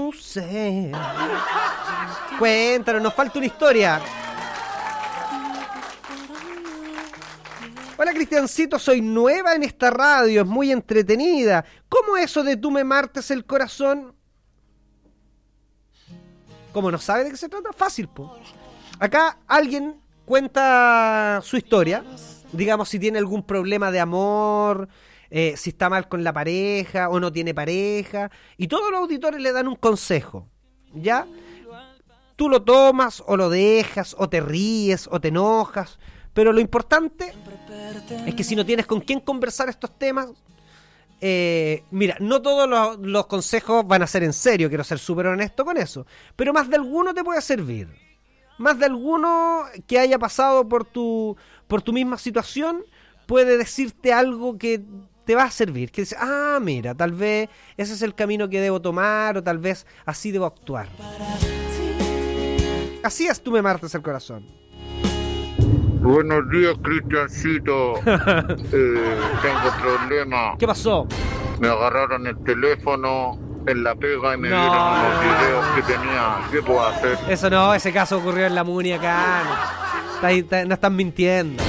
no sé. Cuéntanos, nos falta una historia. Hola Cristiancito, soy nueva en esta radio, es muy entretenida. ¿Cómo eso de tú me martes el corazón? ¿Cómo no sabe de qué se trata? Fácil, po. Acá alguien cuenta su historia, digamos si tiene algún problema de amor, si está mal con la pareja o no tiene pareja, y todos los auditores le dan un consejo, ¿ya? Tú lo tomas o lo dejas, o te ríes o te enojas, pero lo importante es que si no tienes con quién conversar estos temas, mira, no todos los consejos van a ser en serio, quiero ser súper honesto con eso, pero más de alguno te puede servir. Más de alguno que haya pasado por tu misma situación puede decirte algo que te va a servir. Que dice, mira, tal vez ese es el camino que debo tomar, o tal vez así debo actuar. Así es, tú me martes el corazón. Buenos días, Cristiancito. Tengo problema. ¿Qué pasó? Me agarraron el teléfono en la pega y me dieron unos videos que tenía. ¿Qué puedo hacer? Eso no, ese caso ocurrió en la Muni acá. No están mintiendo.